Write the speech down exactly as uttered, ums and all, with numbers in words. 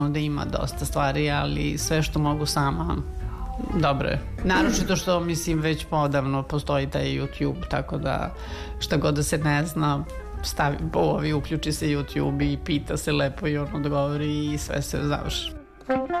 da ima dosta stvari, ali sve što mogu sama, dobro je. Naročito što, mislim, već podavno postoji taj YouTube, tako da šta god da se ne zna, stavi, ovi, uključi se YouTube i pita se lepo i on odgovori i sve se završi.